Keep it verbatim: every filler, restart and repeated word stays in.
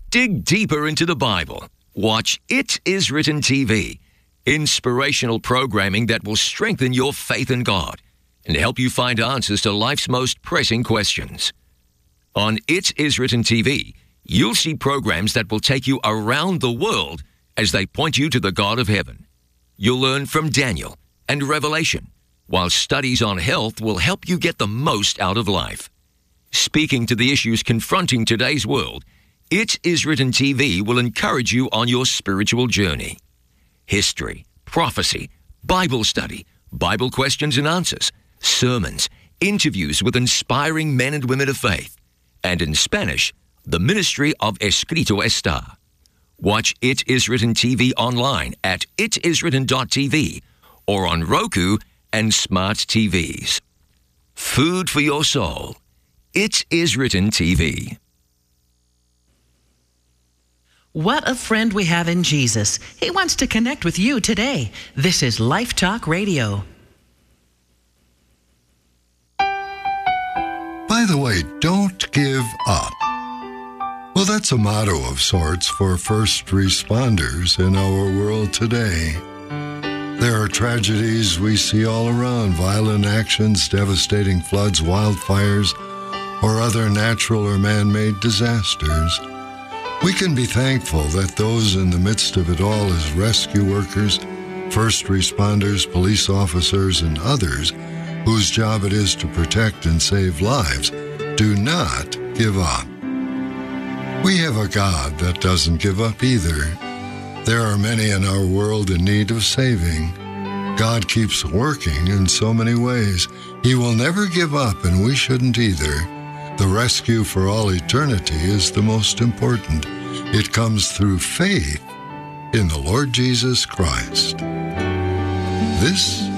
Dig deeper into the Bible. Watch It Is Written T V. Inspirational programming that will strengthen your faith in God and help you find answers to life's most pressing questions. On It Is Written T V, you'll see programs that will take you around the world as they point you to the God of heaven. You'll learn from Daniel and Revelation, while studies on health will help you get the most out of life. Speaking to the issues confronting today's world, It Is Written T V will encourage you on your spiritual journey. History, prophecy, Bible study, Bible questions and answers, sermons, interviews with inspiring men and women of faith, and in Spanish, the ministry of Escrito Está. Watch It Is Written T V online at it is written dot t v or on Roku and smart T Vs. Food for your soul. It Is Written T V. What a friend we have in Jesus. He wants to connect with you today. This is Life Talk Radio. By the way, don't give up. Well, that's a motto of sorts for first responders in our world today. There are tragedies we see all around, violent actions, devastating floods, wildfires, or other natural or man-made disasters. We can be thankful that those in the midst of it all as rescue workers, first responders, police officers, and others whose job it is to protect and save lives do not give up. We have a God that doesn't give up either. There are many in our world in need of saving. God keeps working in so many ways. He will never give up, and we shouldn't either. The rescue for all eternity is the most important. It comes through faith in the Lord Jesus Christ. This